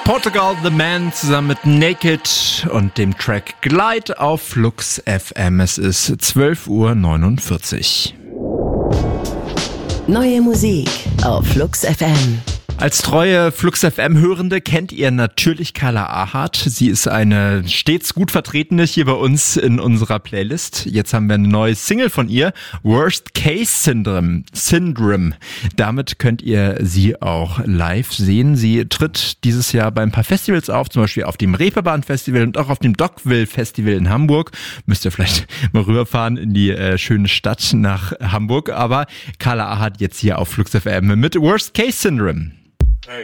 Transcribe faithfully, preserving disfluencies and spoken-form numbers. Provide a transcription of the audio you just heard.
Portugal The Man zusammen mit Naked und dem Track Glide auf Flux F M. Es ist zwölf Uhr neunundvierzig. Neue Musik auf Flux F M. Als treue Flux F M-Hörende kennt ihr natürlich Carla Ahart. Sie ist eine stets gut vertretene hier bei uns in unserer Playlist. Jetzt haben wir eine neue Single von ihr, Worst Case Syndrome. Syndrome. Damit könnt ihr sie auch live sehen. Sie tritt dieses Jahr bei ein paar Festivals auf, zum Beispiel auf dem Reeperbahn Festival und auch auf dem Dockville Festival in Hamburg. Müsst ihr vielleicht mal rüberfahren in die äh, schöne Stadt nach Hamburg. Aber Carla Ahart jetzt hier auf Flux F M mit Worst Case Syndrome.